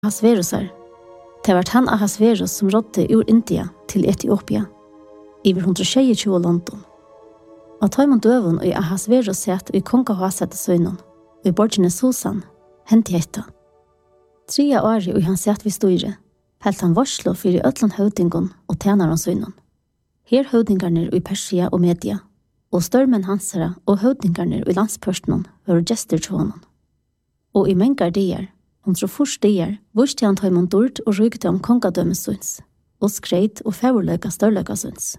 Ahasverusar. Det var han Ahasverus som rådde ur India til Etiopia, iver 122 London. Og taimon døven og Ahasverus sett i kongahaset søgnen, og i borgene Susan, henti hetta. 3 år og han sett vi styre, helt han varslo for i øtland høvdingen og tjenaren søgnen. Her høvdingarnir i Persia og Media, og størmen hansara og høvdingarnir i landspørstenen var gestur til honom. Og i mengar dier, 101 dier, vurste han taimon dord og rykte om kongadømesøns, og skreit og fævorløyka størløykasøns.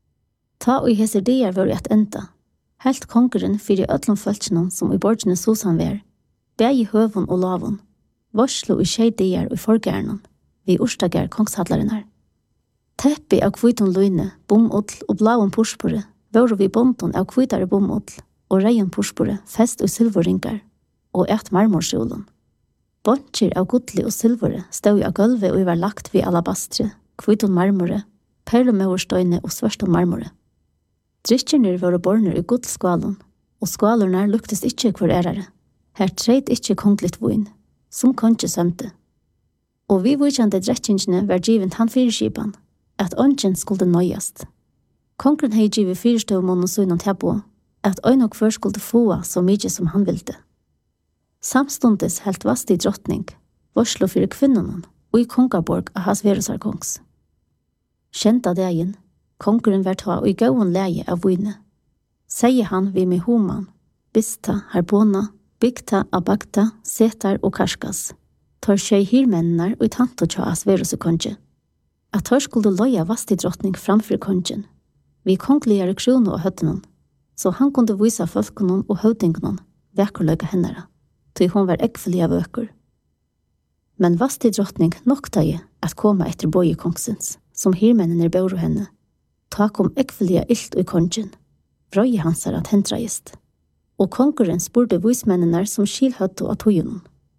Ta og i hese dier var et enda, helt kongeren fyrir øtlom føltsjennom som i borgene Susan var, beg i høvun og lavun, varslo i tjei dier og i forgærnen, vi urstager kongshattlarinnar. Teppi av kvitun løyne, bomull og blaun purspore, våru vi bonton av kvitare bomull og reion purspore fest og silverringar, og et marmorskjolen. Bontjer av gudli og silvere stod av gulvet og var lagt vid alabastre, kvitun marmore, perlomøverstøyne og svørston marmore. Drikkjerner var borner i gudlskvalen, og skvalerne luktes ikkje hver ærare. Her treit ikkje kongligt vun, som konge sømte. Og vi vujkjande drekkjengene var givent han fyrirskipan, at ongen skulle nøyast. Kongren hei givet fyrstøvmån og søgnon tjabo, at øyn og hver skulle få så mykje som han ville. Samstundes helt vast i drottning, varslo fyrir kvinnonen, og i kongaborg Ahasverusar kongs. Kjenta dagen, kongren var ta og i gauan leie av vune. Sier han vi med homan, Bista, Harbona, Bygta, Abagta, Setar og Karskas, tar tjei hirmennenar og i tanto tja Ahasverusar konge. At tar skulle loja vast i drottning framfyr kongen, vi kongliga krono og høttenon, så han kunde visa folkonon og høvdingonon, vekurløyga hennara, til hon var ekvelig av økur. Men vast i drottning nokta i at koma etter bøye kongsens, som hirmennene bor henne. Ta kom ekvelia ilt i kongen, vrøye hansar at hentraist. Og kongeren spurte vismennene som skilhøtto av tojunnen.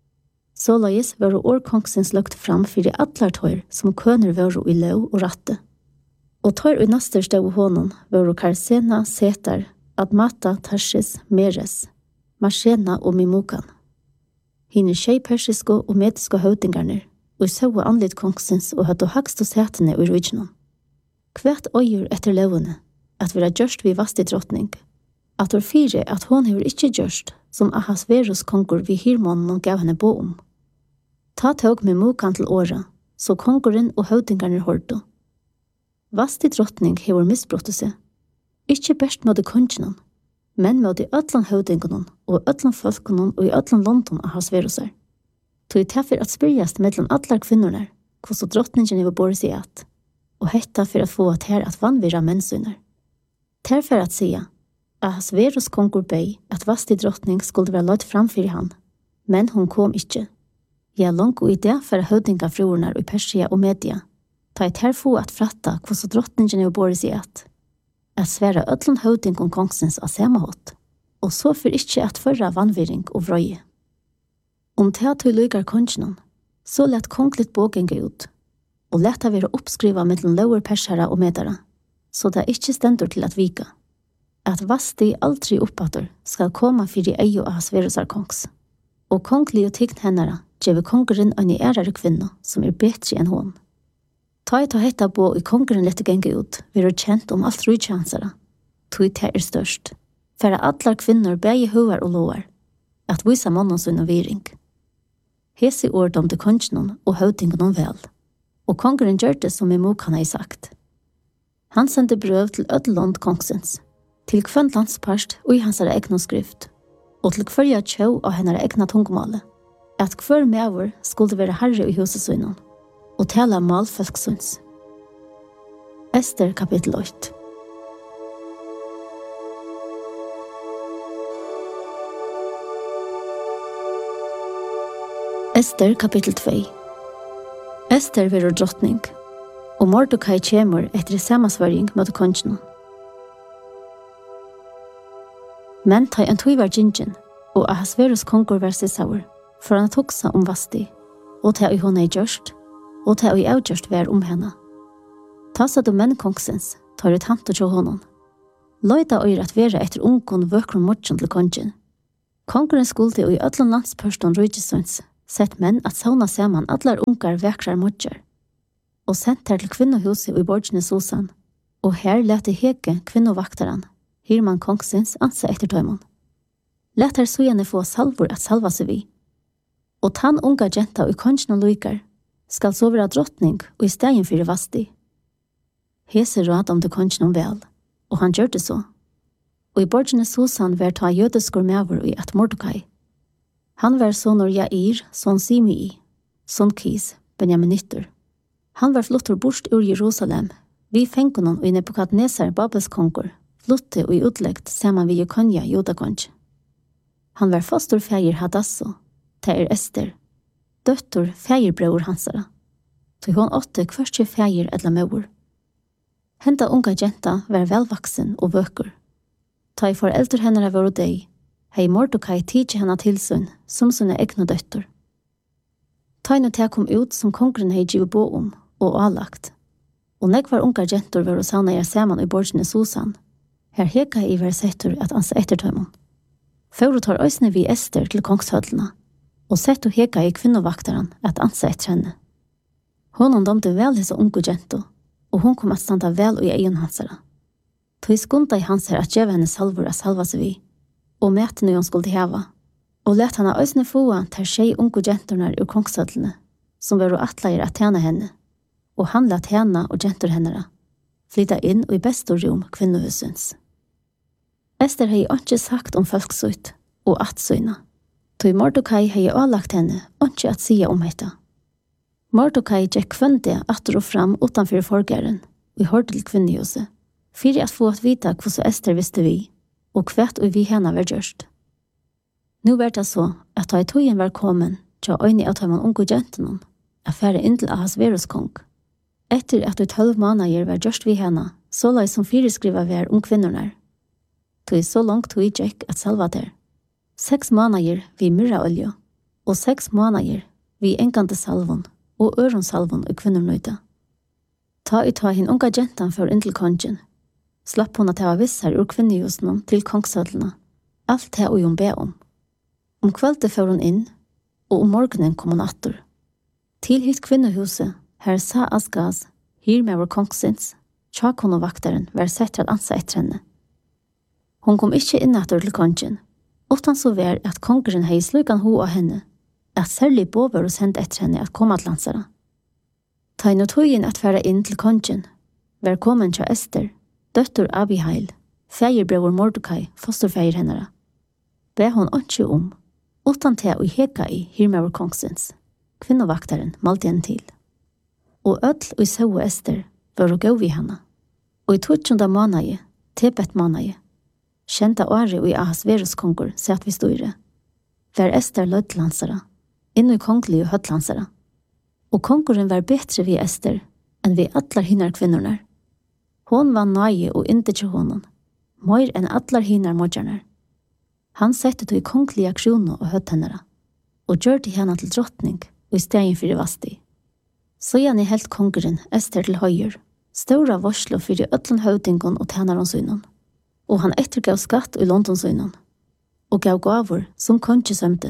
Såleis var år kongsens løgt fram fyrir atlar tøyr som køner var i lov og ratte. Og tøyr i naster stod honom var Karsena, Setar, Admata, Tarsis, Meres, Marsena og Mimukan. Hine tjei persisko og medisko høvdingarnir, og så anlitt kongsens og hadde hakst og setene i rujnen. Kvært øyer etter lovene, at vi har gjørst vi vast i drottning, at var fire at hon hever ikkje gjørst, som Ahasverus kongur vi hirmånen gav henne bo om. Ta tog med mukan til åra, så kongeren og høvdingarnir hårdo. Vast i drottning hever misbrottet seg, ikkje best med kongenon, men med de øtlan høvdingonon og øtlan folkonon og i øtlan London Ahasverusar. Tog i teffer at spyrjast mellom allar kvinnorna, hvordan drottningen var båret seg at, og hetta for at få at her at vanvira mennsøyner. Terfor at sia, Ahasverus kongur bei at vast i drottning skulle være løyt framfyr han, men hon kom ikkje. Ja, langt og i det for høvdinga fruernar i Persia og Media, ta i terfo at fratta hvordan drottningen var båret seg at svære øtlan høvdingon kongsens av samahått, og så for ikkje at førra vanviring og vrøye. Om teatøy lygar kongenon, så lett kongligt bågenge ut, og lett være oppskriva mellom lower persara og medara, så det ikkje stendur til at vika. At vasti aldri oppator skal koma fyrir eio Ahasverusar kongs, og konglig og tign hennara gjeve kongeren en i ærare kvinna som betri enn hon. Ta i ta hetta bo i kongeren lette genge ut, vi kjent om alt rujtjansara, tog det størst, færa allar kvinnor begge huar og loar, at visa mannen sin og viring. Hesi ord om det kongenon og høvdingonon vel, og kongeren gjør det som Mimukan hei sagt. Han sendte brøv til ødelond kongsens, til kvann landsparst og i hans egna skrift, og til kvarja tjau av hennar egna tungumale, at hver mever skulle være herre i husesynon, og tala malfolksyns. Ester kapittel 8. Ester kapittel 2. Ester verur drottning, og Mordekai kjemur etter samasvaring mot kongenon. Men ta en tøy var gingen, og Ahasverus kongur var sisaur, for han toksa om vasti, og ta i hon ei gjørst, og ta i avgjørst vær om henne. Ta sa du menn kongsens, tar ut hanto til honom. Løyda øyre at være etter ungen vøkron morgen til kongen. Kongeren skulle i ødlan landspørston rujtisøns, sett menn at sauna saman allar ungar väkrar modjar, og sendt her til kvinnohuset i borgene Susan, og her lette heke kvinnovaktaran, Hirman kongsins ansa etter tøymon. Lett her sujane få salvor at salva seg vi, og tann unga jenta og kongen lykar skal så være drottning og i stegen fyrir vasti. Hese rad om det kongen vel, og han gjør det så. Og i borgene Susan var ta jødeskur mever i at Mordecai. Han var sonor Jair, son Simei, son Kis, Benjaminitter. Han var flottor bort ur Jerusalem, vi fengonon og i Nebukadnesar Babels kongur, flotte og i utlegt saman vi Jekonja judakonj. Han var foster feir Hadasso, det Ester, døttor feirbror hansara. Så hon åtte kvørstje feir edla meur. Henta unga jenta var velvaksen og vøkur. Ta i foreldre henne var deg, hei Mordecai tidsi henne tilsyn som sine egna døttor. Ta i te kom ut som kongren hei givet bo og avlagt. Og nekvar unga jentor var og sauna er saman i borgene Susan. Her heka i var settur at ansa ettertøymon. Føru tar øysne vi Ester til kongshødlena, og sett og heka i kvinnovaktaren at ansa etter henne. Honom domte vel hese unge jento, og hon kom at standa vel i egen hansara. Tog skunda i hansara at gjeve henne salvor at salva seg vi, og mæte når hun skulle heva, og let henne øysne foa til tjei unge jentornar ur kongshødlene, som var atleir at tjene henne, og han let henne og jentor hennara flytta inn og i beste rom kvinnohusens. Ester hei ikke sagt om folksut og atsyna, tog Mordecai hei avlagt henne ikke at sia om hetta. Mordecai gikk kvønde atter og fram utanfor forgæren, og hørte til kvinnehuset, fyrir at få at vita hvordan Ester visste vi, og kvært og vi henne var gjørst. Nu var det så at da i tøyen var kommet, tja øyne at han unge gentenom, affære inn til Ahasverus kong. Etter at i 12 måneder var gjørst vi henne, så la som fireskriva var kvinnorna. Tog så langt tog gikk at salva der. 6 måneder vi myrraolje, og 6 måneder vi enkante salvon, og øronsalvon og kvinnernøyda. Ta hin unga gentan for inn til kongen. Slapp hon at hava vissar ur kvinnehusene til kongshødlene. Alt det og hun be om. Om kveldet får hun inn, og om morgenen kom hun atter. Til hitt kvinnehuset, her sa Asgaz, her med vår kongsins, tjakon og vaktaren var sett at ansa etter henne. Hon kom ikke inn atter til kongen, utan så var at kongeren hei slukan ho av henne, at særlig bover og sendte etter henne at komme til lansara. Ta inn og tøyen at færa inn til kongen, var kommen til Ester, døttor Abihail, feirbror Mordecai, fosterfeir hennara. Be hon ikke om, utan til å heka i hirmauer kongsins, kvinnovaktaren malte henne til. Og ødl og så Ester var å gå vi henne, og i 12. måned, tebet måned, kjente året og i Ahasverus konger sett vi styrre. Var Ester lødlansara, inn i kongelig og hødlansara. Og kongeren var bedre vi Ester enn vi atlar hinnar kvinnorna. Hon var nøye og inte til honom, mer enn atlar hinnar modjarnar. Han sette til kongelige aksjoner og hødhennara, og gjør til henne til drottning og i stegen fyrir vasti. Så gjerne helt kongeren Ester til høyre, stora varslo fyrir ötlen høvdingon og tænaronsøynon, og han ettergav skatt i Londonsøynon, og gav gavur som konge sømte.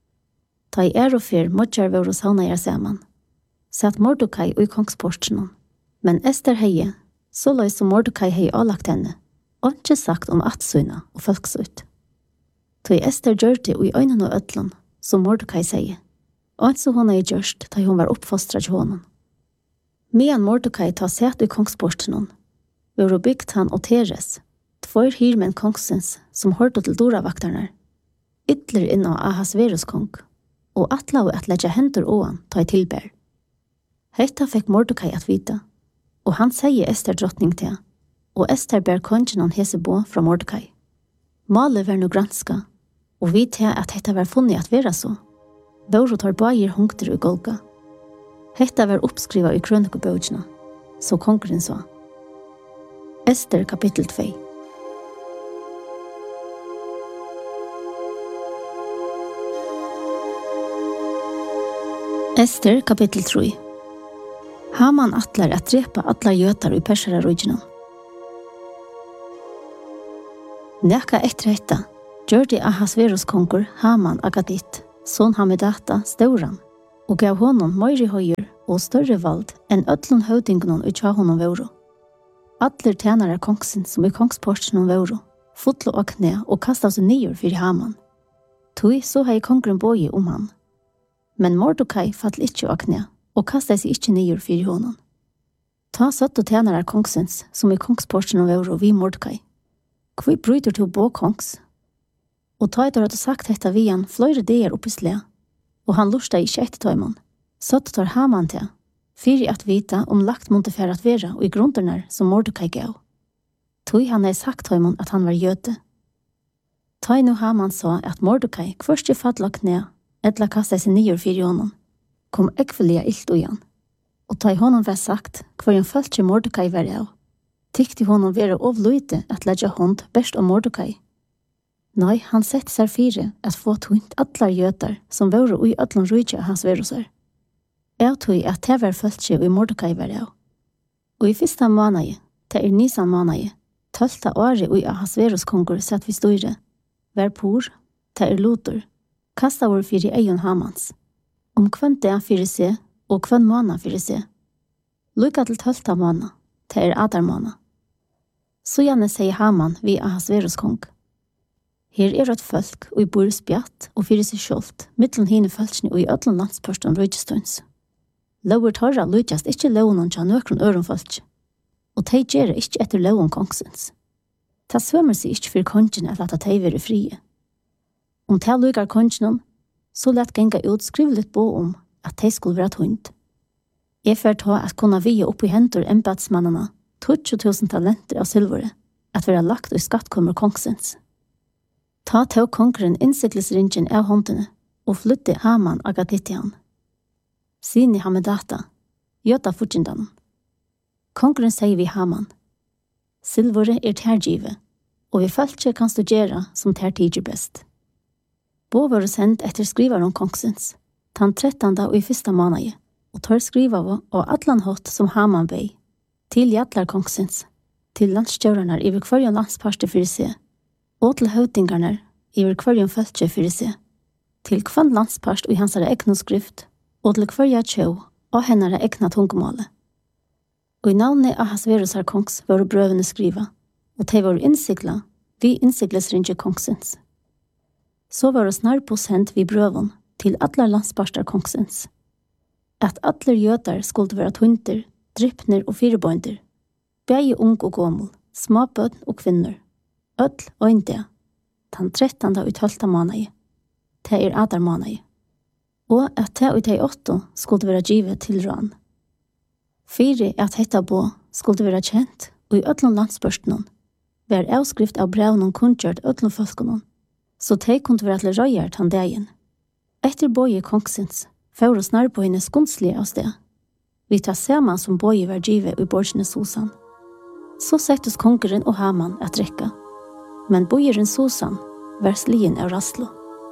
Ta i og fyr modjar var hos hauna er saman, satt Mordecai og i kongsportsjonen, men Ester heie, så løy som Mordecai hei avlagt henne, og ikke sagt om atsøyna og folksøyt. Ta i Ester gjør det og i øynene og øtlen, som Mordecai sier, og så hon hei gjørst da hon var oppfostret til honom. Medan Mordecai ta sett i kongsportsjonen, var byggt han og Teres, 2 hirmenn kongsens som hørte til doravaktarnar, ytler inn av Ahasverus kong, og atla at letja hendur åan ta i tilbær. Hetta fikk Mordecai at vita, og han sier Ester drottning til, og Ester bær kongen hese bo fra Mordecai. Malet var no granska, og vi til at hetta var funnet at vera så. Våro tar bager hungter i Golga. Hetta var oppskriva i krønikebøkene, så kongeren sa. Ester kapittel 2. Ester kapittel 3. Haman atlar at drepa atlar jötar i Persara-rujinen. Nekka etter hetta, gjør de Ahasverus konger Haman Agadit, Son Hamedata stauran, og gav honom møyri høyr og større vald enn öllun høvdingunon og tja honom våro. Atler tænare kongsin som i kongsportsen våro, fotlo av kne og kasta seg nyer fyrir Haman. Tui så hei kongren bøye han. Men Mordekai fall ikkje av kne og kasta seg ikkje nyer fyrir honom. Ta søtt og tænare kongsins som i kongsportsen våro vi Mordekai. Kvui bryter til bå kongs? Og Taitor hadde sagt dette vi han fløyre deir oppi slea, og han lursta ikkje etter tøymon. Søtt tar Haman til, fyrir at vita lagt måtte fære at vera og i grundernar som Mordekai gav. Tui han sagt tøymon at han var jøte. Tai nu Haman sa at Mordekai kvørst i fadla kne, etla kasta seg nyer fyrir honom, kom ekvelia illt ui han. Og tai honom var sagt hver han følte Mordekai var av. Tykte honom være ovløyte at ledja hånd best om Mordekai. Nei, han sett seg fire at få tunt atlar jøtar som var ui ötlun rujtja hans verosar. Jeg tog at det var følte ui Mordekai var av. Og i fyrsta måned, det Nisan måned, 12. året ui Ahasveroskongur satt vi støyre, var por, det Lotor, kasta vår fyrir eion Hamans, kvønt det fyrir se, og kvønt måned fyrir se. Lykka til 12. måned, det Adar måned. Så gjerne sier Haman vi Ahasveroskong. Her et folk, og i bor spjatt, og fyrir seg skjolt, mittlen hine folkene og i ötlun landspørston rujtstøns. Lover torra lujtjast ikkje lovnen tja nøkron øron folk, og tei gjerra ikkje etter loven kongsins. Ta svømmer seg ikkje fyrir kongen at lata tei vere frie. Ta lukar kongen, så let genga ut skrivlet bo at tei skulle være hund. Jeg får ta at kunna via opp i hendur embedsmannana 20.000 talenter av silvere, at være lagt i skattkommer kongsins. Ta tog kongren innsiklesringen av håndene, og flytte Haman agatitian. Sini Hamedata, gjøta fortjendan. Kongren sier vi Haman, silvere tergive, og vi følte kan studera som tiger best. Bo var sendt etter skrivar om kongsins, tan 13. og i 1. måned, og tar skriva og atlan hot som Haman bei, til jatlar kongsins, til landstjørarnar i kvarjon landsparste fyrir seg, og til høvdingarnar i kvarjon følge fyrir seg, til kvann landsparst og i hansare eknoskrift, og til kvarja tjau og hennare ekna tungemåle. Og i navnet Ahasverosar kongs var brøvene skriva, og de var innsikla, vi innsiklesringe kongsins. Så var det snarpå sendt vi brøven til atlar landsparstar kongsins, at atler jøtar skulle være tunter, drypner og firebøynder, begge ung og gommel, småbød og kvinner, ødl og india, tan 13. og 12. måned, det Adar måned, og at det og det 8 skulle være givet til rån. 4 at hetta bo skulle være kjent, og i ødlun landsbørsten, var avskrift av brevnen kunngjørt ødlun folkene, så de kunne være til røyert han dagen. Etter bøye kongsins, for å snarre på henne skundslige av sted. Vi tar saman som bøye var givet i borgene Susan. Så settes kongeren og Haman at drekka, men bøyeren Susan var slien av Raslo.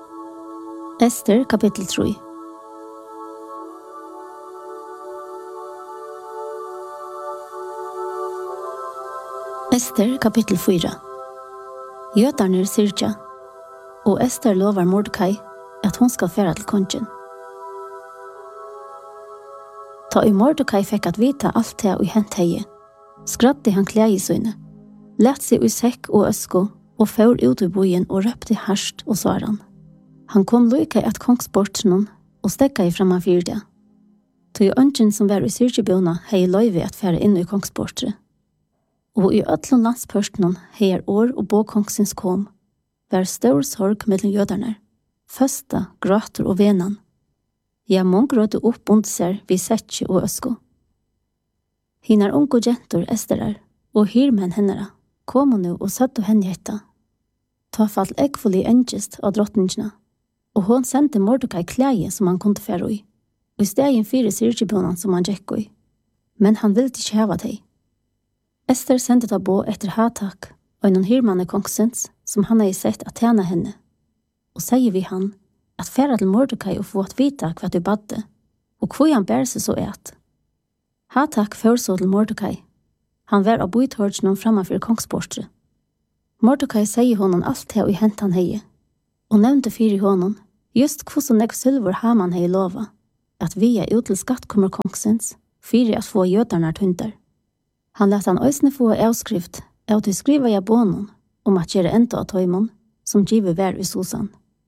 Ester kapittel 3. Ester kapittel 4. Jøtarner syrja, og Ester lovar Mordekai at hon skal færa til kongen. Ta i Mordekai fikk at vita alt det og hent heie, skradde han klei i søyne, let seg i sekk og øsko, og før ut i bojen og røpte harst og svaran. Han kom lykke at kongsbortsen og stekka i framan fyrde. Tog ønsken som var i syrkjebjona hei løyve at færa inn i kongsbortre. Og i øtlun landspørsten heier år og bå kongsins kom, var stor sorg mellom jødarnar, føsta, gråter og venan. Ja, mång gråte opp und seg vi setje og øsko. Hinar unge gentor esterar, og hirmenn hennara, kom nu og søtt og henne hetta. Ta fall ekvoli engest av drottningina, og hon sendte Mordekai kleie som han kunne fære i, og i stegen 4 syrkjebonan som han gikk i. Men han ville ikke heva deg. Ester sendte ta bo etter Hatak, og en hirmanne kongsens, som han hadde sett at tjene henne. Og sier vi han, at færa til Mordekai og få at vita hva du badde, og hvor han bærer seg så et. Hatak førså til Mordekai. Han var av bøythørgen framfor kongsbortre. Mordekai sier honom alt det og hent han heie, og nevnte 4 honom, Just hvordan nek silver Haman hei lova, at via ut til skattkommer kongsens, fyrir at få jødarnar tundar. Han lät han øysne få avskrift av til skriva i abonen om at gjøre enda av tøymon, som giver vær i Susan.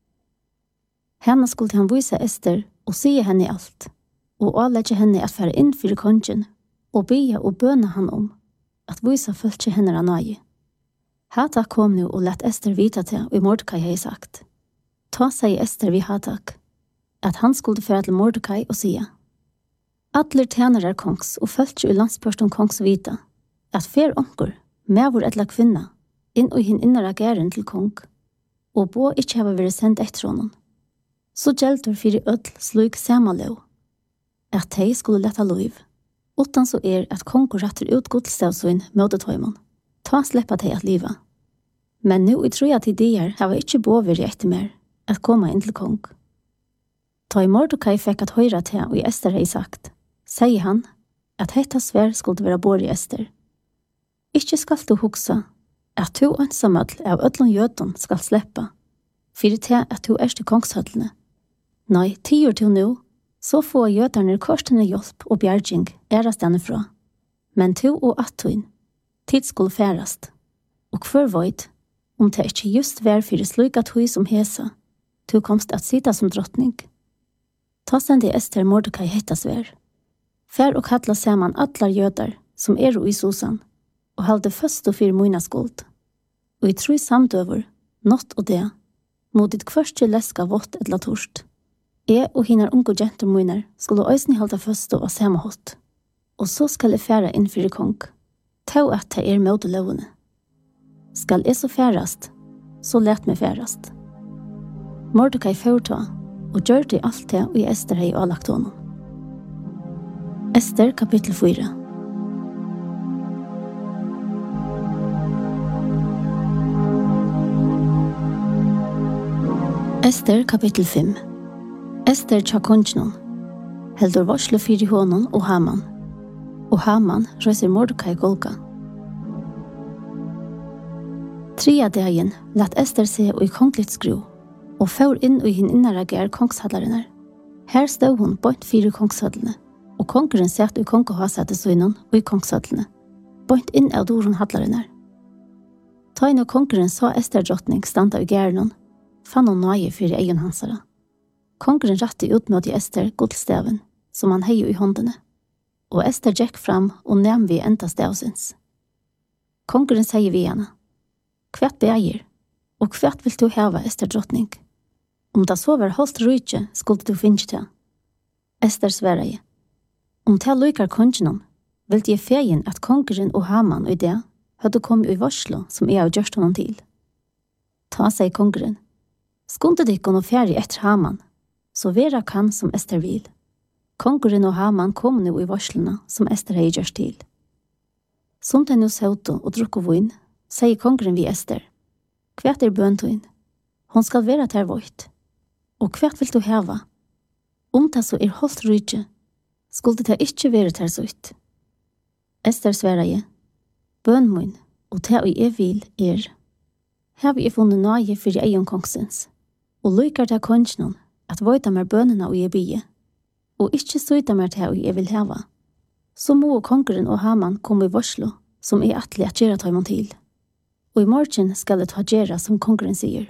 Henne skulle han vise Ester og sige henne alt, og avledge henne at fære inn fyrir kongen, og bya og bøna han om at vise følge henne av nøye. Hatak kom nu og lett Ester vita til, og Mordecai hei sagt. Ta seg Ester vi Hatak, at han skulle fære til Mordecai og sige, Atler tjener kongs og følge i landsbørsten kongs vita, at fer onker, mevor etla kvinna, inn og hinn innara gæren til kong, og bo ikkje hava vært sendt etter honom. Så gjeldur fyrir ødl slik samalov, at tei skulle letta loiv, utan så at kongur retter ut godstavsvinn møtet høymon, ta sleppa tei at liva. Men nu i troja til dier hava ikkje bover i etter mer, at koma inn til kong. Ta i Mordecai fikk at høyra til og i Ester hei sagt, sier han at hetta svær skulle være bor i Ester. Ikkje skal du hugsa at to ansamødl av ødlun jødun skal sleppa, fyrir til at du erst i kongshødlene. Nei, 10 år til nu, så får jødarne korsene hjelp og bjergjeng ærast denne fra. Men to og attuin, tid skulle færast. Og hver void, om det ikkje just vær fyrir sluka tui som hesa, to komst at sita som drottning. Ta sendi Ester Mordecai hetta svær. Fær og kalla saman allar jødar som i Susan, og halde først og fyrir moina skuld. Og i tru samdøver, nått og det, mot ditt kvørste leska vått etla torst. Og hinnar unge gentur moinar skulle øysni halda først og samme hot. Og så skal jeg færa inn fyrir kong. Tau at det møte lovene. Skal jeg så færast, så let meg færast. Mordecai førta, og gjør det alt det og i Ester hei avlagt honom. Ester kapittel 4. Ester kapittel 5. Ester tja kongenon, heldur varsle fyrir honom og Haman. Og Haman røyser Mordecai golga. 3 dagen lett Ester se og i kongligt skru, og får inn i hinn innara gær kongshallarinnar. Her stod hun bort 4 kongshallene, og kongeren sett i kongehasetet søgnen og i kongshallene, bort inn av doren hallarinnar. Ta inn og kongeren sa Ester drottning standa i gærenon, fann hun nøye fyrir egen hansara. Kongeren rette ut mot i Ester godstaven, som han hei i håndene, og Ester gikk fram og nem vi enda stavsins. Kongeren sier vi henne, «Kvært beger, og kvært vil du heva Ester drottning? Om det så var holdt rydtje, skulle du finne til. Ester sverre, om det lykar kongenom, vil jeg fegin at kongeren og Haman og det hadde kommet i varslo som jeg har gjort honom til. Ta seg kongeren, skunde dykk og færre etter Haman, så vera kan som Ester vil. Kongeren og Haman kom nu i varslene som Ester har gjort til. Som det nu sauto og drukko vin, sier kongeren vi Ester, «Kvært bøntøyn? Hon skal vera ter vårt. Og kvært vil du heva? Om det så holdt rydtje, skulle det ikkje være ter søyt.» Ester sverre, «Bøn min, og det jeg vil Her vi funnet nøye for egen kongsens, og lykker til kongenon at vøyta mer bønene og jeg bie, og ikkje søyta mer til jeg vil heva. Så må kongeren og Haman komme i varslo, som atle at gjøre tøymon til. Og i morgen skal det ta gjøre som kongeren sier.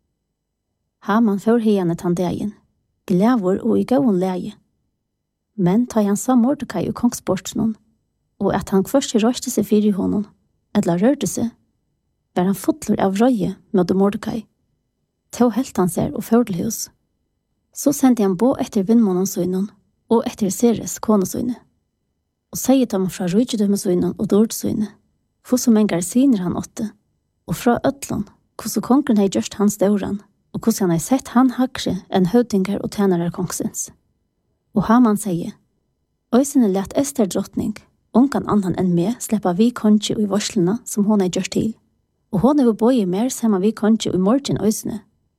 Haman får henne tan dagen, glævor og i gåen leie. Men ta han sa Mordecai i kongsbortsnon, og at han først røste seg fyrir i honom, eller rørte seg, var han fotler av røye med Mordecai. Til helt han ser og ført til hus. Så sendte han bo etter vindmånensøynen og etter Seres konesøyne. Og sier dem fra rydgjedømmesøynen og dårdsøyne, for som engar siner han åtte, og fra ødlån, hvordan kongren har gjort hans døren, og hvordan han har sett han hakre enn høvdinger og tjenere kongsens. Og Haman sier, «Øysene lett Ester drottning, ongan annan enn meg sleppa vi konge i varslene som hon har gjort til, og hon er jo bøye mer sammen vi konge i morgen øysene.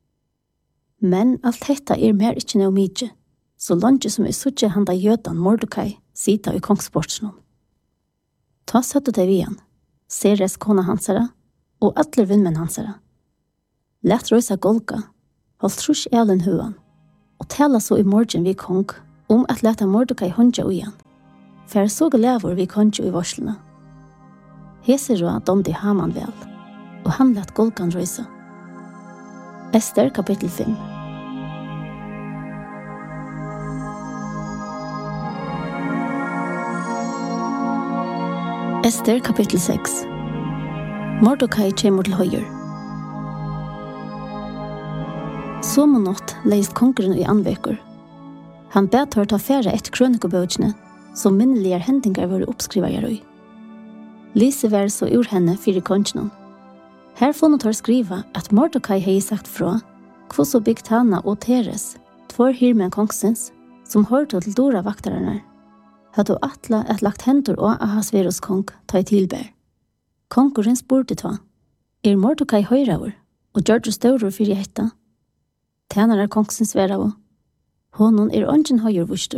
Men alt dette mer ikkje noe mykje, så langt som suttje handa jødan Mordecai sita i kongsbortsnon. Ta søtte deg vi han, Seres kona hansara, og atler vindmenn hansara. Lett røysa golga, holdt trus elen huan, og tala så I morgen vi kong at leta Mordekai håndja igjen. For så lever vi konge I varslene. Hese råd domde Haman vel, og han let Golgan røysa. Ester kapittel 5. Ester kapittel 6. Mordekai kommer til høyre. Som nått leist kongeren I anvekur. Han bet hør ta fære etter krønikobøkene, som minnelige hendingar var oppskriva I. Lise var så ur henne fyrir kongen. Her funnet har skriva at Mordekai hei sagt fra, hva så byggt hana og Teres, tvår hirmen kongsens, som hørte til dora vaktarerne, hadde atla et lagt hendur og Ahasveros kong ta I tilbær. Konkurren spurte ta, Mordekai høyraver, og gjør du større fyrir hetta? Tænare kongsens vera honon ongen høyre vurstur.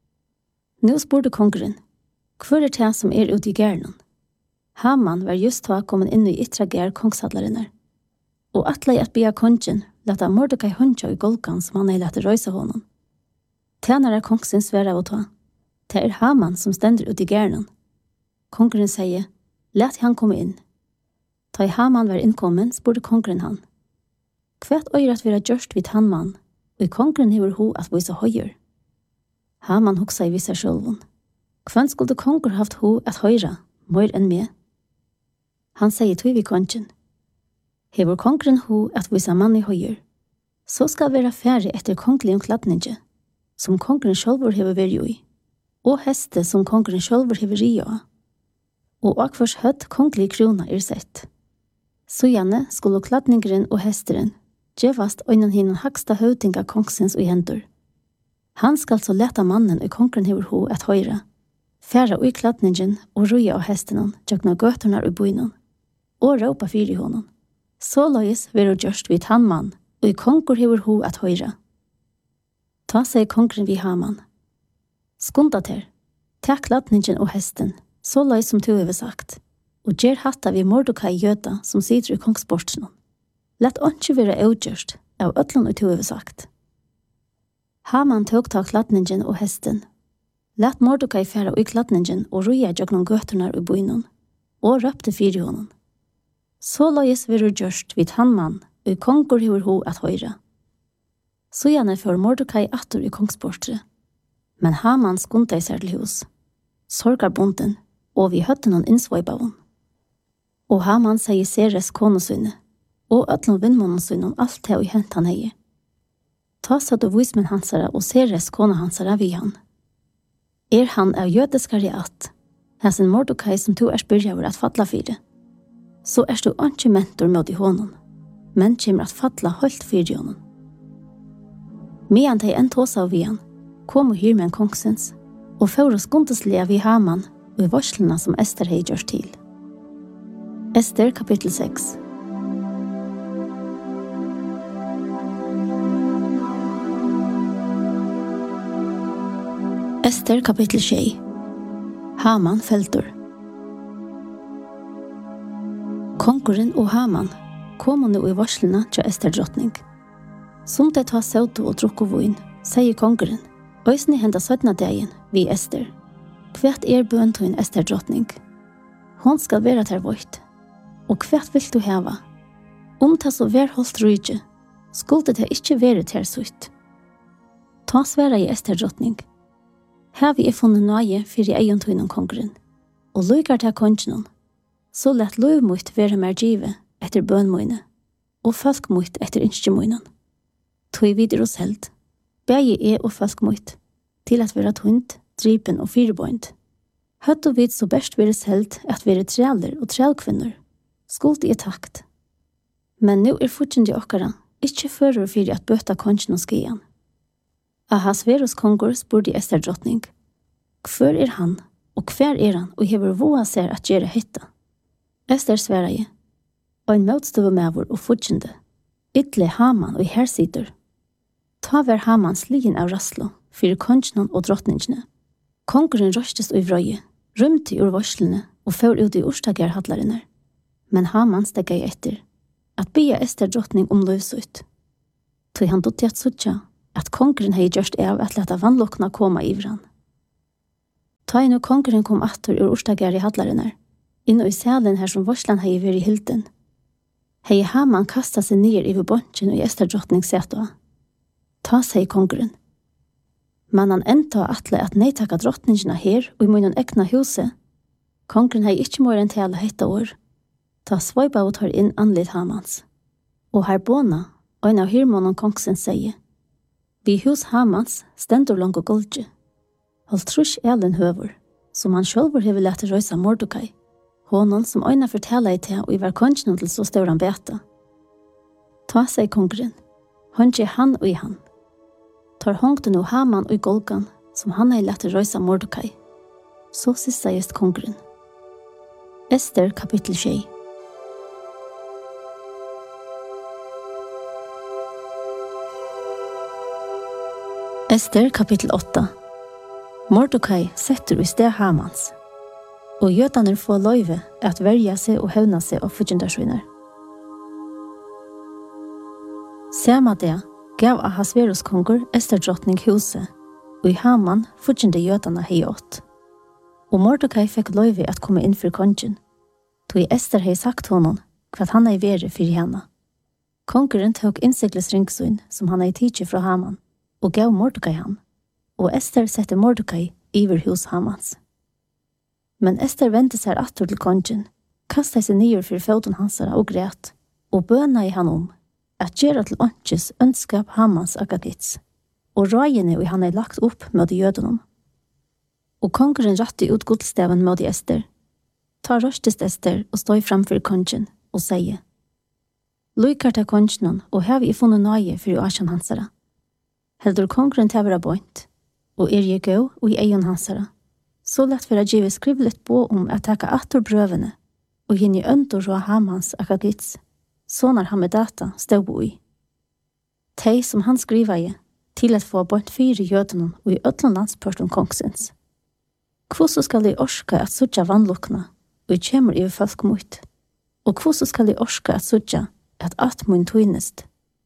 Nå spurte konkurren, hvor det som ute I gærnen? Haman var just ta kommet inn I ytra gær kongshandlarinar. Og atla I at bia kongen leta Mordekai håndja I Golgan som han leta røysa honom. Tænare kongsens vera ta. Det Haman som stender ute I gærnen. Konkurren sier, let han komme inn. Ta I Haman var innkommen, spurte konkurren han. Kvært øyret vera gjørst vid han mann, og I konkurren hever ho at vise høyre. Haman hoksa I vissa sjølvun. Kvann skulle konkur haft ho at høyra, mer enn med? Han sier tog vi kongen. Hever konkurren ho at visa mann I høyre, så skal vera færre etter kongelig omkladninge, som konkurren sjølvur hever veri I, og heste som konkurren sjølvur hever I av, og akvars høtt kongelig krona sett. Så gjerne skulle kladningeren og hesteren gjevast øynen hinnan haksta høvdinga kongsens og hendur. Han skal så leta mannen og konkurren hever ho at høyre, færa ui kladningen og ruja av hestenen, tjøkna gøternar og boinan, og råpa fyri honom. Så løys vero gjørst vid han mann, og konkur hever ho at høyre. Ta seg konkurren vi Haman. Skunda ter, takk kladningen og hesten, så løys som tu hever sagt, og gjer hatta vi Mordekai jøda som sitter I kongsbortsen. Lett ikke være avgjørst av øtlån og tu hever sagt. Haman tog ta kladningen og hesten. Lett Mordekai færa ui kladningen og ruja jøgnon gøternar og boinon, og røpte fyri honom. Så løys verur gjørst vid han mann, og kongur hever ho at høyra. Så gjerne for Mordekai atur I kongsbortre. Men Haman skundte seg til hus. Sorgar bonden, og vi høtte noen innsvøybavon. Og Haman sier Seres konesyne, og øtlån vindmånesyne alt det og hent han hei. Ta satt og vismen hansara og Seres kone hansara vi han. Han av jødeskare at, hensin Mordekai som to spyrjaver at fatla fire. Så du ikke mentor med I honom, men kommer at fatla holdt fyri honom. Medan de en tåsa av vi han, kom og hyrmen kongsens, og for å skundeslige vi Haman og I varslene som Ester hei gjørst til. Ester kapittel 6. Ester kapittel 6. Haman feltur. Konkurren og Haman kom nå I varslene til Ester drottning. Som de tar sauto og drukk og vin, sier konkurren, «Øysene henda 17. dagen, vi Ester. Kvært bøntøyen Ester drottning. Hon skal være ter vårt. Og kvært vil du heva? Det så vær holdt rydje, skulle det ikke være ter sutt. Ta sværa I Ester drottning. Her vi funnet nøye for I egentøyen konkurren, og lykker til kongen, så lett lov mot være mer givet etter bønmøyne, og folk mot etter innskjemøynen. Tog videre oss helt, begge og folk mot, til at være tunt, dripen og firebøynt. Høtt og vidt så best være helt at være trealer og trælkvinner, skuld I takt. Men nå fortjent okkara, ikke fører for at bøta kongen og skien. Ahasveros kongur spurte Ester drottning, «Hvor han, og hver han, og hever voa ser at gjøre hitta?» Ester sverige, og en møtstøve med vår og fortjende, ytle Haman og her sitter. Ta ver Haman sligen av rasslo, for kongen og drottningene. Konkurren røstes og vrøye, rymte ur varslene og får ut I orstagerhadlarene. Men Haman stegga I etter, at bya Ester drottning løvsut. Tog han dotti at suttja, at kongren hei gjørst av at leta vannlokna koma i vran. Ta inn og kongren kom atter ur orstagar i hadlarinnar, inn og i salen her som varslan hei veri hilden. Hei Haman kasta seg nir i bonchen og i Esterdrottning setua. Ta seg kongren. Men han enda atle at neitaka drottningina her og i munnen egna huset. Kongren hei ikkje more enn tala heita år. Ta svaipa og tar inn anlid Hamans. Og her bona, og en av hirmånen kongsen sier, vi hus Hamans stendur langt og goldje. Hold trus elen høver, som han sjølver hever lett røysa Mordokai, honom som øyna fortella i til og i var kongen til så støran beta. Ta seg kongren, håndje han og i han. Tar hångte nu Haman og i golgan, som han hei lett røysa Mordokai. Så sista jest kongren. Ester kapittel 6. Ester kapittel 8. Mordokai setter i sted Hamans, og jødaner får løyve at verja seg og hevna seg av fudgendarsvinner. Samme det gav Ahasveros konger Esterdrottning huset, og i Haman fudgende jødana hei åt. Og Mordokai fikk løyve at komme inn for kongen, tog Ester hei sagt honom hva han hei vere for henne. Kongeren tok innsikles ringsøyn som han hei tidsi fra Haman, og gav Mordokai han, og Ester sette Mordokai iver hos Hamans. Men Ester vendte seg atter til kongen, kastet seg nyer for foten hansara og græt, og bøna i han at gjøre til åndsjes ønskap Hamans akagits, og røyene han hei lagt opp med jødenom. Og kongeren ratte ut godsteven med Ester. Ta røstest Ester og stå framfor kongen og sier, «Lykart av kongen, og har vi funnet nøye for åsjan hansara. Heldur kongren til å være bønt, og jeg gå og i egen hansara. Så lett for å give skrivlet på at taka atter brøvene, og hinn i øntor og Hamans akagits, sånnar Hamedata stod på i. Tei som han skriva i, til at få bønt 4 jødenom og i øtlen landspørsten kongsens. Hvorfor skal de orska at sutja vannlukna, og i kjemur i folk mot? Og hvorfor skal de orska at sutja at atmun tøynest?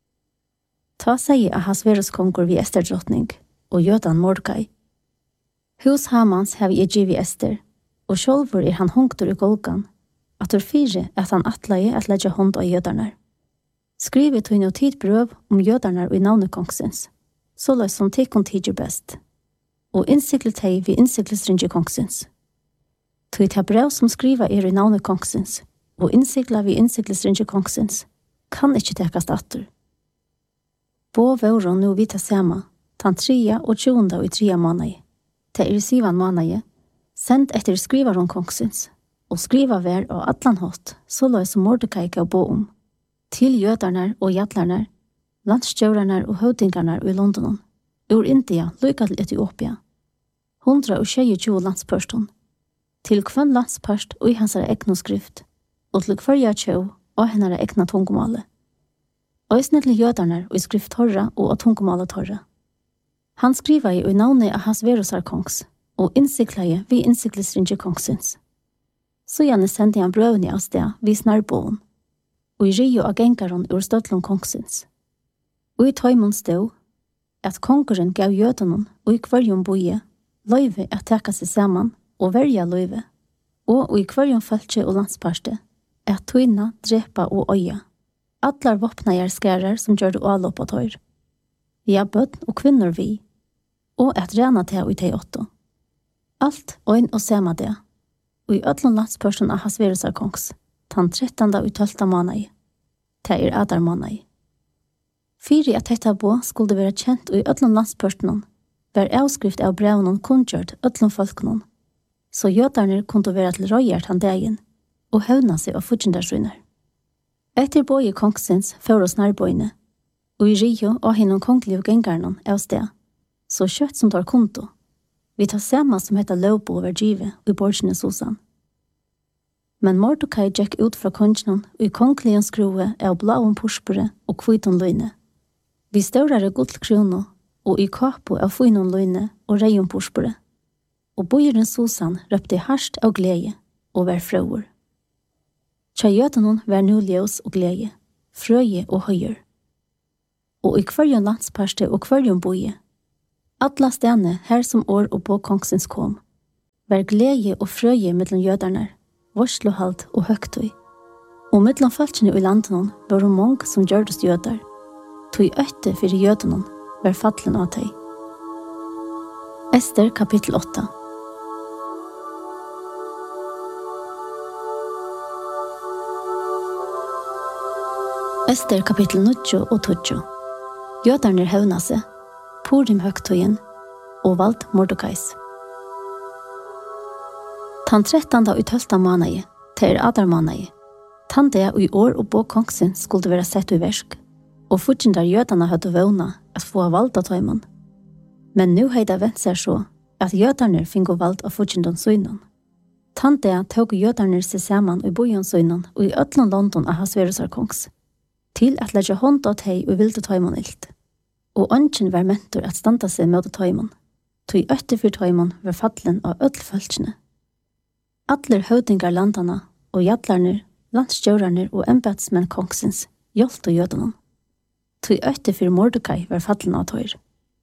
Ta seg Ahasveros konger vi Esterdrottning, og jødan Mordokai. Hus Hamans har vi givet Ester, og sjølver han hongtur i golgan, at fire at han atleie at legge hånd av jødarnar. Skrivet hun og tid brøv jødarnar og i navnet kongsens, så løs som tekkon tidger best, og innsiklet hei vi innsiklesringe kongsens. Tog ta brev som skriva i navnet kongsens, og innsikla vi innsiklesringe kongsens, kan ikkje tekast atter. Bo våren nu vita sema, tan 3 og 20 og 3 måneder. Til i 7 måneder, sendt etter skrivaron kongsens, og skriva vær og atlanhått, så løy som Mordokai gav bo til jødarnar og jadlarnar, landstjørarnar og høvdingarnar i Londonon, ur India, lykka til Etiopia, 122 landspørston, til kvann landspørst og i hansara egnoskrift, og til kvarja tjau og hennara egna tungumale. Øysne til jødarnar og i skrift torra og tungumale torra. Han skriva i navnet Ahasverosar kongs, og innsiklaje vi innsiklesringe kongsens. Så gjerne sendte han brøvene av sted vi snarboen, og i rio av gengaron ur støtlom kongsens. Og i tøymon stod, at kongeren gav jødenon og i kvarjon boie, løyve at teka seg saman og verja løyve, og i kvarjon følge og landsparste, at tøyna, drepa og øya. Atlar våpnajar skærar som gjør det ålåp og tøyr. Ja, bøtten og kvinner vi, og at rena til i teg 8. Alt øyn og sema det, og i ødlån landsperson av Ahasverosar kongs, tan 13. og 12. måned, til adar måned. 4 at dette bo skulle være kjent og i ødlån landspersonen, var avskrift av brevnen kundgjørt ødlån folkenen, så jødarner kunne være til røyert han dagen, og hevna seg av fudgendarsvinner. Etter boi kongsens fører oss nærbøyne, og i rio og hinnom kongelige gengarnon av sted, så kjøtt som tar konto. Vi tar sema som heter Løvbo over Give i borgene Susan. Men Mordokai gikk ut fra kongenon og i kongelige skrue av blauen porspere og kviton løyne. Vi større godlkrono og i kapo av fynon løyne og reion porspere. Og bojeren Susan røpte harsht av glede og var frøver. Tja jødenon var nu ljøs og glede, frøye og høyer. og i kvarjon landsparste og kvarjon boje. Alla stene her som år og på kongsens kom, var glede og frøye mellom jødarna, vorslohalt og høgtøy. Og mellom falskene i landen var mange som gjørdes jødar, tog øtte for jødene var fattelen av teg. Ester kapittel 8. Ester kapittel 9 og 20. Jødarner hevna seg, Purim høgtøyen og valgt Mordokais. Tan 13. og 12. måned, til Adar måned, tan det i år og på kongsen skulle være sett i versk, og fortjent jødarna hadde vågna at få valgt av tøymon. Men nu hei det vent seg så, at jødarner fingo valgt av fortjent søgnen. Tan det tog jødarner seg sammen i bojen søgnen og i øtlen London av Hasverusar kongs, til at legge hånd av teg og vilde tøymon ilt. Og ønsken var mentor at standa seg med tøymon, tog øtte for tøymon var fattelen av øtlfølsene. Atler høvdingar landana og jadlarner, landstjørarner og embedsmenn kongsens hjelpte jødene. Tog øtte for Mordekai var fattelen av tøyr.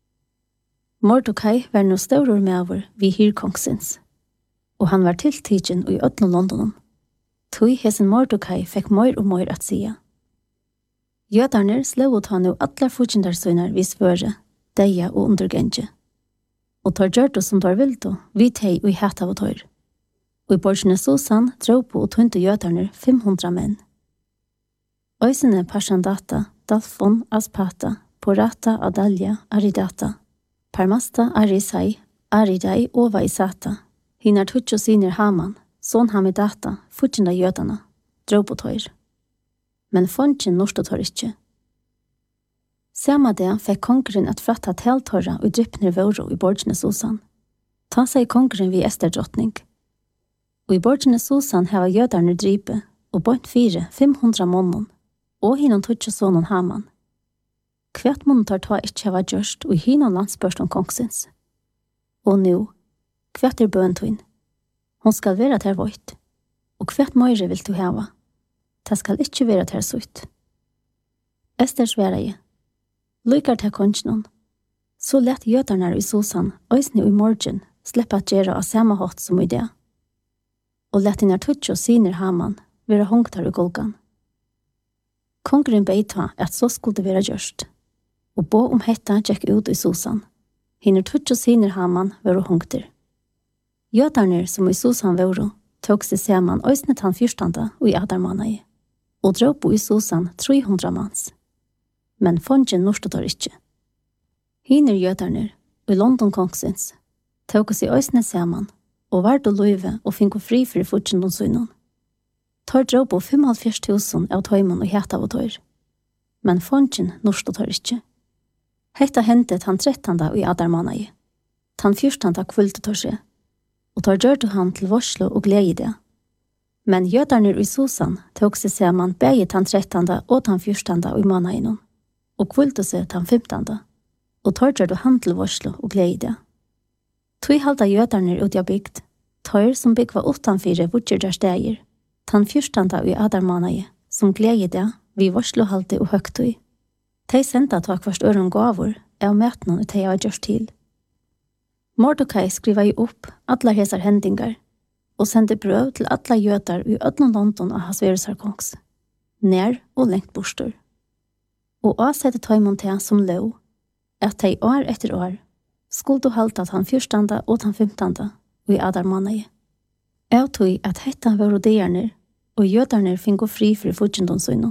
Mordekai var no større medover vi hyr kongsens, og han var tiltidgen i øtlen Londonen. Tog hesen Mordekai fikk mer og mer at sia. Jødarner slå ut han og atler fortjendarsøgner vi svøre, deia og undergenge. Og tar gjørte som tar vildo, vi teg og heta av tøyr. Og i borgene Susan drog på og tøynte jødarner 500 menn. Øysene Parshandata, Dalfon, Aspata, Porata, Adalja, Aridata, Parmasta, Arisai, Aridai og Vaisata, hinar tutjo sinir Haman, son Hamidata, fortjenda jødarna, drog på tøyr. Men fongen norste tar ikke. Samme det fikk kongeren at fratta teltørra og dryppner våro i borgene Susan. Ta seg kongeren vi Esterdrottning. Og i borgene Susan heva jødarne drype, og bort 500 månen, og hinnom tutsi sonen Haman. Kvært månen tar ta ikke heva gjørst, og hinnom landsbørst om kongsins. Og nu, kvært bøntøyn. Hon skal være til vårt, og kvært møyre vil du heva. Det skal ikke være til sutt. Ester svære jeg. Lykker til kongen. Så lett jødarna i Susan, øysene i morgen, slipper at gjøre av samme hatt som i det. Og lett innar tutsi og sinir Haman være hongtar i Golgan. Kongren beita at så skulle det være gjørst, og bo om hetta gikk ut i Susan. Hinner tutsi og sinir Haman være hongtar. Jødarner som i Susan våro, tog seg saman øysene tann 14. og i Adarmanai, og drog på i Susan 300 mans. Men fongen norste tar ikke. Hinner jødarner, og i London kongsins, tog seg øysene saman, og vart og løyve og finko fri for fortjenden søgnen. Tar drog på 75.000 av tøymon og heta av tøyr. Men fongen norste tar ikke. Hetta hentet han 13. og i Adarmanai. Tan 14. kvulte tar seg, og tar gjørte han til varslo og glede det. Men jødarner i Susan tog seg saman begge tan 13. og tan 14. i manainen, og kvulte seg tan 15. og tar gjørte han til varslo og glede det. Tui halda jødarner ut av bygd, tar som bygg var utanfyre vudgjørder steger, tan 14. i Adarmanai, som glede det, vi varslohalte og høgtøy. Tei senda ta kvart øren gavur, av møtene tei av gjørst til. Mordekai skriva jo opp alla hesar hendingar, og sendte brøv til alla jødar i ødlen London av Hasverusar kongs, nær og lengt bostor. Og avsette tøymon til som lov, at tei år etter år, skulle du halta tan 14. og tan 15. og i Adarmanai. Jeg tog at hetta var rodearner, og jødarner fingo fri for fortjendonsøgnen.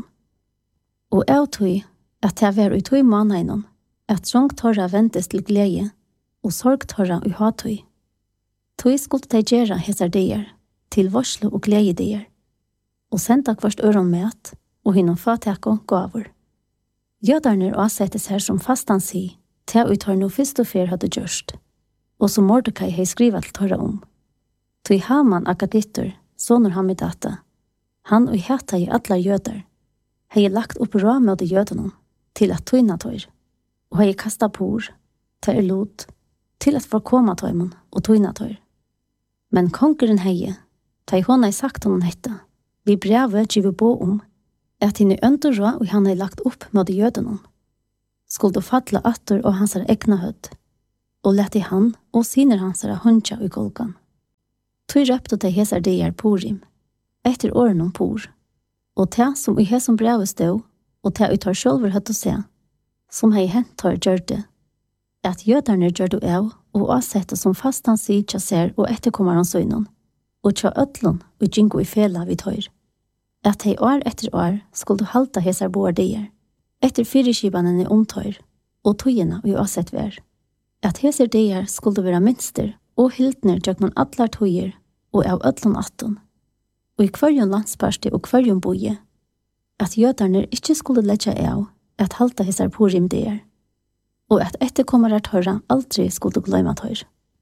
Og jeg tog at det var i 2 måneder, at trång torra ventes til glede, og sorg torra i hatøy. Tøy skulle de gjøre hesar dier, til varslo og glede dier, og senda kvart øron met, og hinnom fatek og gavur. Jødarner avsettes her som fastan si, til vi tar no fyrst og fyr hadde gjørst, og som Mordekai hei skriva til torra om. Tøy Haman Akadittur, sonur Hamidata, han og heta i atlar jødar, hei lagt opp ramøde jødanon til at tøyna tøyr, og hei kasta por, til lot, til at forkoma tøymon og tøyna tøyr. Men kongeren hei, ta i hona i sagt honom hetta, vi brevet givet bo om, at henne ønderra og han hei lagt opp med jødanon. skulle falla attor og hansara egna hødd, og lette han og siner hansara hundja i golgan. Tui røpte de hesar dier Purim, etter åren om Pur, og te som i hesum brevet stod, og te ut har sjølver høtt å se, som hei hent har gjør det, at jødarne gjør det av, og avsette som fast han sier tja ser og etterkommer han søgnen, og tja ødlun og jingo i fela vid høyr. At hei år etter år skulle du halta hesar boar dier, etter fyrirskibanen i omtøyr, og tøyina og avsett vær. At hesar dier skulle være minster, og hildner tjøknon atlar tøyer, og av ødlun attun. Og i kvarjon landsparste og kvarjon boje, at jødarne ikke skulle letja av at halta hesar Purim dier, og at etterkommere tørra aldri skulle gløyma tør.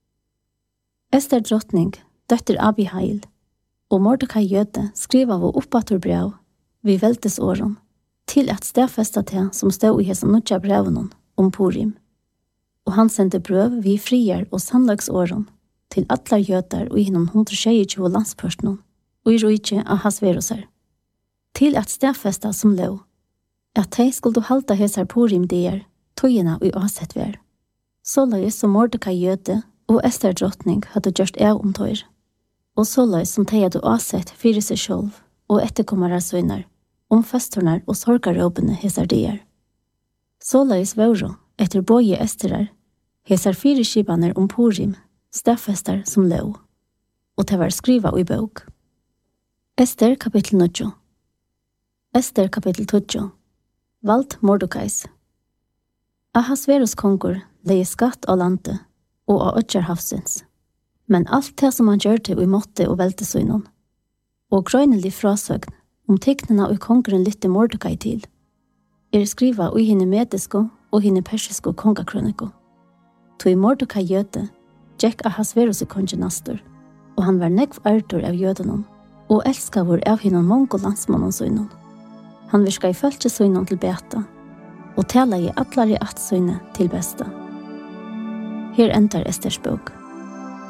Ester drottning, døtter Abihail, og Mordecai jøde skriva av oppatur brev vi veltes åren, til at stedfesta til som stod i hesam nutja brevenen om Purim. Og han sendte brev vi frier og sannlagsåren til atlar jøder og innom 122 landspørstenen, og i rujtje av Hasveroser, til at stedfesta som lov, at de skulle halta hesar Purim dier, tøyina og avsett vær. Såleis som Mordecai jøde og Ester drottning hadde gjort av om tøyr, og såleis som de hadde avsett fyrir seg sjølv og etterkommere søgner, om festornar og sorgarråbene hesar dier. Såleis våro, etter boje Esterar, hesar fyrirskibaner om Purim, stedfestar som lov, og det var skriva i bok. Ester kapittel 9. Ester kapittel 10. Vald Mordecais. Ahasveros kongur leie skatt av landet og av øtjarhavsins, men alt det som han gjør til i måtte og veltesøgnen, og grøynelig frasøgn om teknene og kongeren lytte Mordecai til, skriva i henne medisko og henne persisko kongakrøniko. To i Mordecai jøde, Jack Ahasveros i kongenastor, og han var nekv ærtor av jødenon, og elskavur av henne mongo landsmannonsøgnen. Han virka i følgesøgnen til beta, og tala i atlar i atsøgnet til besta. Her endar Esters bok.